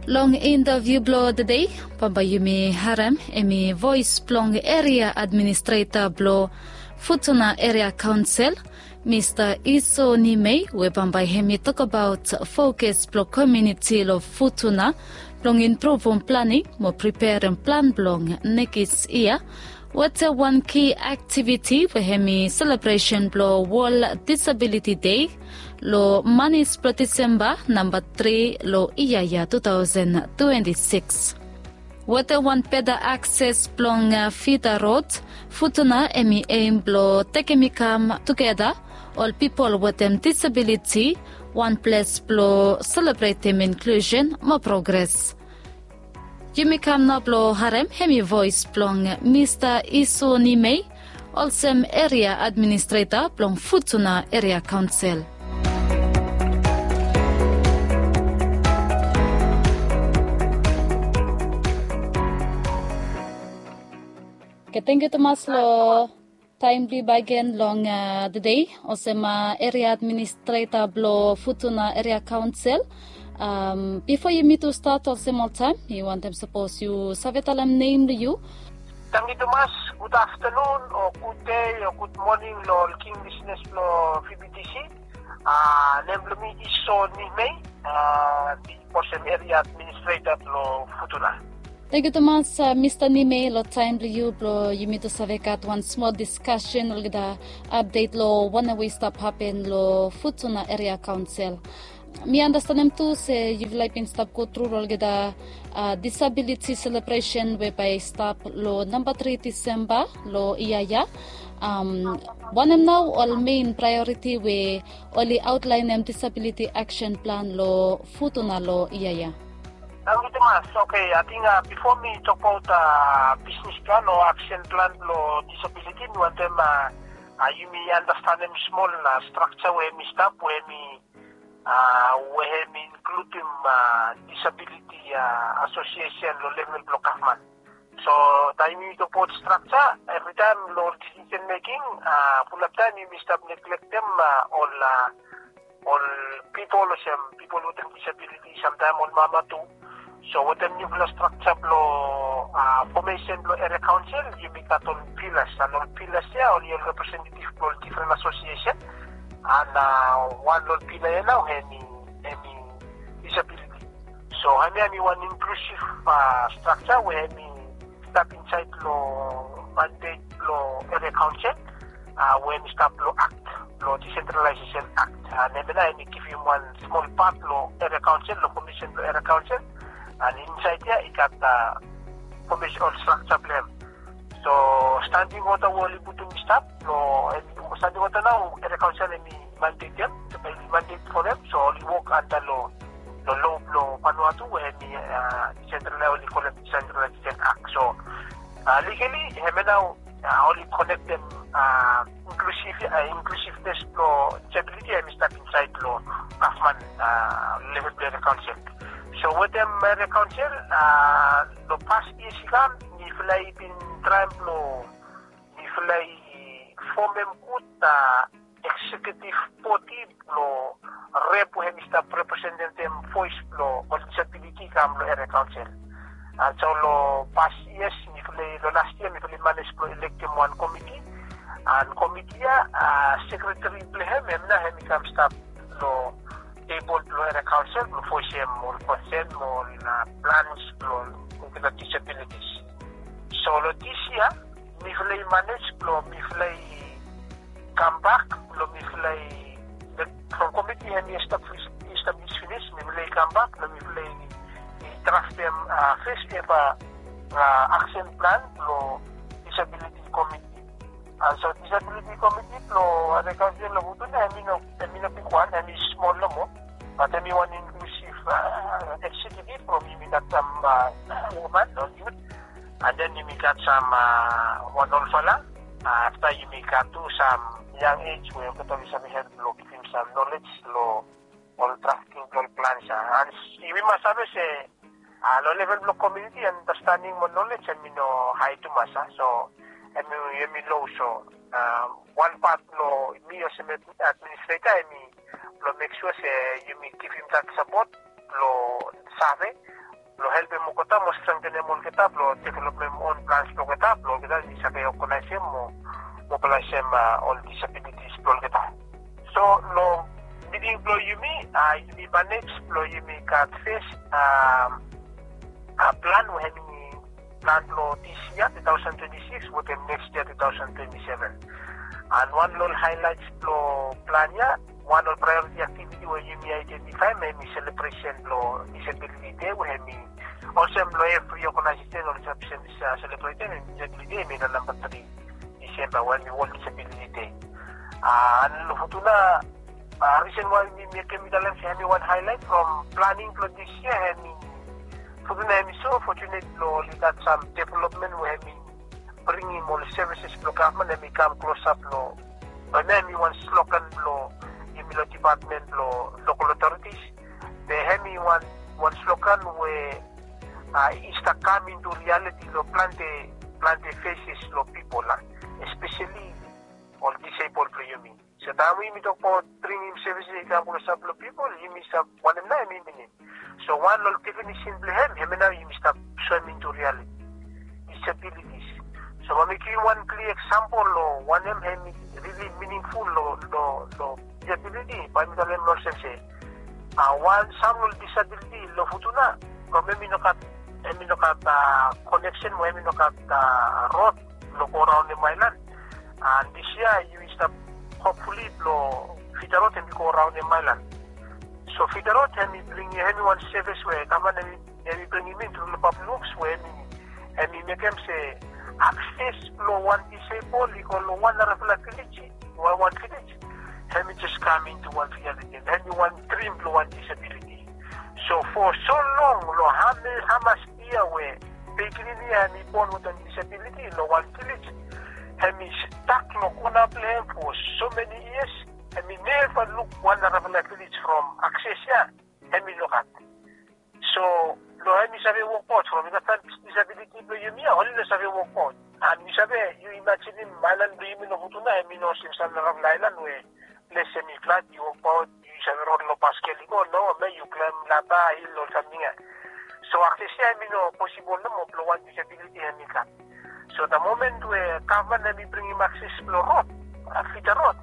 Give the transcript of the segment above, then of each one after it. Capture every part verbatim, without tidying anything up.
Long interview blo today, Pambayumi Harem, emi voice plong area administrator blo Futuna Area Council, Mister Iso Nimei, we Pambay hemi talk about focus blo community of Futuna, blong improve on planning, mo prepare and plan blong next year. What's a one key activity for hemi celebration blo World Disability Day? Lo manis pro December number three lo iyaya twenty twenty-six. Wata one peda access plong uh, Fita Road, Futuna emi aim blo tekemikam together, all people with them disability, one place blo celebrate them inclusion, more progress. Yumikam na blo harem hemi voice plong Mister Iso Nimei, also area administrator plong Futuna Area Council. Thank you Thomas lo timely bagian long uh, the day osema area administrator blo Futuna Area Council. Um, before you meet to start also more time, you want them suppose you savetalam name you. Thank you Thomas. Good afternoon or good day or good morning lo king business lo V B T C. Uh, name lo mi Iso Nimei, uh, the person area administrator lo Futuna. Thank you Thomas, uh, Mister Nimei, lo time you bro you meet to savekat one small discussion lo the update lo one way stop happen lo Futuna Area Council. Me understand them too say you've like been stop go through lo the uh, disability celebration whereby stop lo number three December lo iyaya. Um, one of now all main priority we only outline them disability action plan lo Futuna lo iyaya. Thank you, Thomas. Okay, I think uh, before me talk about uh, business plan or action plan for disability, we want them, uh, uh, you may understand them small uh, structure where me stop, where me, uh, where me include them uh, disability uh, association or level block government. So, time you talk about structure, every time Lord decision making, uh, full of time you may stop neglect them uh, all, uh, all people, some people with disability, sometimes all mama too. So what the new structure lo uh, formation lo area council you make that on pillars and on pillars here on your representative for different association and uh, one lo pillar now any any disability. So I mean one inclusive uh, structure where any step inside lo mandate lo area council uh, when step lo act lo decentralization act and then I give you one small part lo area council lo commission lo area council. And inside here, it got the formation or structure plan. So, standing water will put to stop. No, standing water now, the council may mandate them, to pay mandate for them. So, only work under law, the law, law, Vanuatu, where the decentralized, we call it decentralized act. So, uh, legally, we now uh, only connect them uh, inclusive, uh, inclusiveness law, disability, and step inside law, government uh, level player council. So with them area council, uh, the past years kan ni fly bin tram lo ni fly form em kut executive body lo rep when stop representing them voice lo disability kam lo area council. And so lo past years ni fly lo last year ni fly manage lo elect one committee and committee uh, secretary plehem em na hem kam stop lo table lo area council lo voice em mo consent mo na plans lo kung disabilities. So lo this year mi fly manage lo mi fly come back lo mi fly the from committee and establish establish finish mi fly come back lo mi fly draft them uh, first ever uh, action plan lo disability committee. Uh, so disability committee lo area council lo buto na mi no mi no pikwan na mi small lo mo but mi one inclusive uh, executive from mi got some uh, woman or youth and then you got some uh, one old fella uh, after you got to some young age where you can some help lo give him some knowledge lo all drafting all plans uh, and we must have say uh, low level block community understanding more knowledge and me no high to masa so and me me low so uh, one part lo me as administrator me lo make sure say you me give him that support lo sabe lo help mo kota mo strengthen mo kita lo development on plans lo kita lo kita bisa kayo kunaisin mo mo pala siya all disabilities lo kita so lo bidding lo yumi ah yumi banex lo yumi kat face um a plan we having plan lo this year twenty twenty-six with the next year twenty twenty-seven and one lo highlights lo plan ya one of priority activity where you may identify maybe celebration lo disability day we have me also lo every organization or celebrating disability day may number three December when we world disability day and lo futuna reason why we make me the lens have one highlight from planning for this year have me futuna me so fortunate lo that some development we have me bringing more services to government and become close up lo and then we want slogan lo Lo department lo local authorities they have me one one slogan where uh, is to come into reality lo plante plante faces lo people la especially all disabled lo you mean so that we me talk about bringing services example of lo people you mean stop one na I mean so one lo definition hem hem na you mean stop swim into reality disabilities so we make you one clear example lo one hem really meaningful lo lo lo disability by misalnya no sense awan some disability lo futuna kami minokat minokat connection mo minokat road lo ko around the mainland and this year you stop hopefully lo fitarot and go around the mainland so fitarot and bring anyone service where come and we bring him into the public looks where and we make them say access lo one disabled lo one reflectivity one one village let me just come into one reality. Then you want dream to one disability. So for so long, lo hame hamas year where beginning and born with a disability, lo one village. Hemi stuck no kuna play for so many years. Hemi never look one another village from access here. Hemi look at. So lo hemi sabe work out from the disability lo you me only sabe work out. And you sabe you imagine in Mainland dream no hutuna hemi no simsan na Island where les semi-flat, you walk out, you shall roll no pascal, you go, no, may you climb laba, hill or something. So, actually, I mean, no possible no more one disability and cat. So, the moment where government may bring him access to road, a fit a road,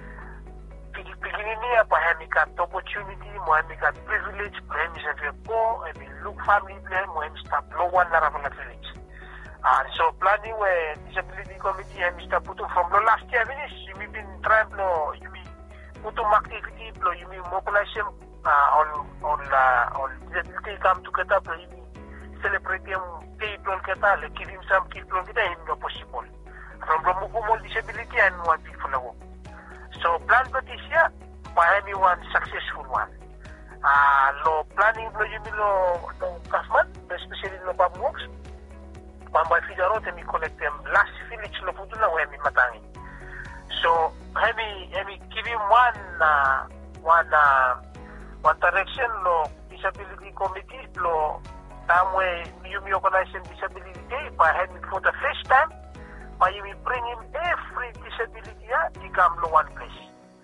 beginning here, by having got opportunity, having got privilege, having a go, and look family plan, when stop no one around the village. And so, planning where disability committee and Mister Putu from the last year, you may be trying to, you may Putum activity lo you mean mobilization uh, on on uh, on disability come together lo you mean celebrate them people kita le give him some people kita in no possible from the disability and one people now so plan for this year by anyone successful one uh, lo planning lo you mean lo lo government especially lo public works pambay figaro te mi collect them last village lo putula we mi matangi. So, let me, let me give him one, uh, one, uh, one direction, lo, disability committee, lo, time where you may organize disability day, by having for the first time, by you will bring him every disability, yeah, he come lo one place.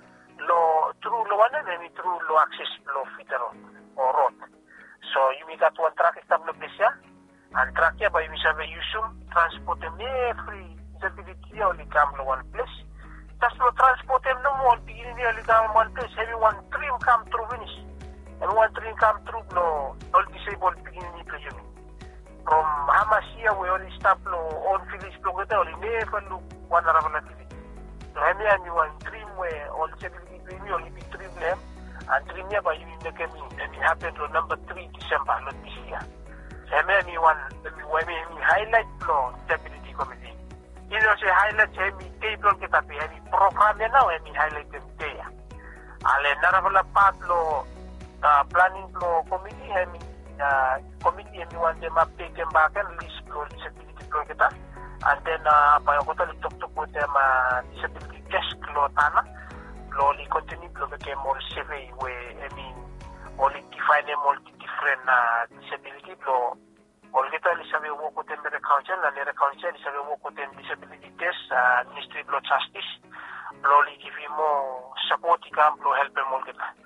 Lo, through lo one, and then through lo access, lo fitero, or road. So, you may got one track, establo place, yeah, and track, yeah, by you may have a use, transport them every disability, only come lo one place. Just no transport them no more. Beginning nearly come one place. Everyone dream come through finish. Everyone dream come through no all disabled beginning to you. From Hamasia we only stop no all village block there only never look one around the village. So I mean one dream where all disability dream only be dream them and dream here by you in the game and it happened on number three December not this year. So I mean one when we highlight no disability committee. You know, say highlight any table get up any program now any highlight them there. Ale naravala part lo planning lo committee any committee and want them update them back and list lo disability lo get up and then uh by a hotel talk to put them uh disability desk lo tana lo li continue lo became more survey where I mean only define them all different uh disability lo Olgeta li sabi work with them the council and the council li sabi work with them disability test uh, Ministry of Justice lo li give him more support ikam lo help them olgeta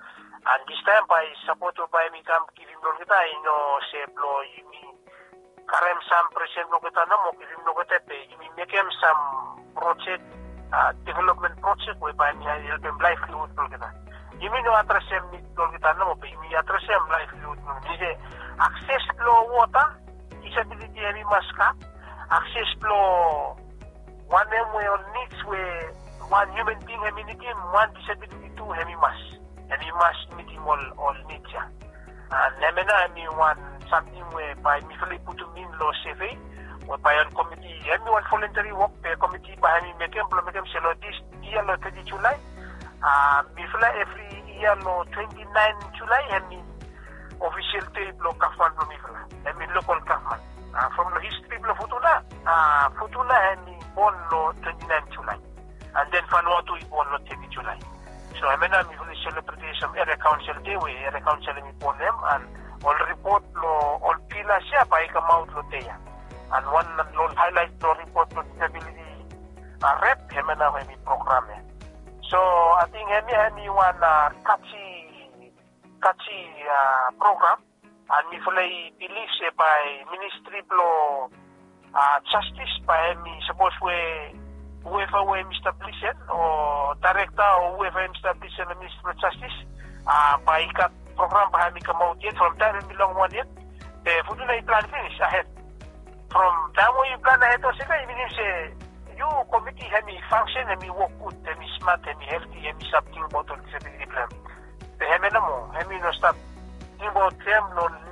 And this time by support by me camp giving lo kita ino seblo yumi karem sam present lo kita na mo giving lo kita pe yumi mekem some project uh, development project we by me help them livelihood lo kita yumi no atrasem ni lo kita na mo pe yumi atrasem livelihood lo dije access lo water disability yumi maska access lo one way on needs we one human being community one disability two hemi mas hemi mas meeting all all needs ya and nemena hemi one something where by me feel put to mean law survey or by on committee hemi one voluntary work per committee by hemi make implement selo this year lo thirty July uh me feel every year lo twenty-ninth July hemi official tape lo kafan lo me feel hemi local kafan uh, from the history lo futuna uh futuna hemi on lo twenty-ninth July and then Vanuatu on lo thirty July. So I mean, I'm going to celebrate some area council day where area council me upon them and all report lo all pillars siya by come out lo teya. And one lo highlight lo report lo disability uh, rep hemena hemi program. So I think hemi hemi one uh, catchy catchy uh, program and me fully believe say by ministry lo uh, justice by hemi suppose we whoever we establish or director or whoever establish the Ministry of Justice uh, by kat program by me come out yet from time and belong one yet the food na plan finish ahead from time when you plan ahead or sika even say you committee hemi function hemi work good hemi smart hemi healthy hemi something about the disability plan the hemi no mo hemi no stop think about them no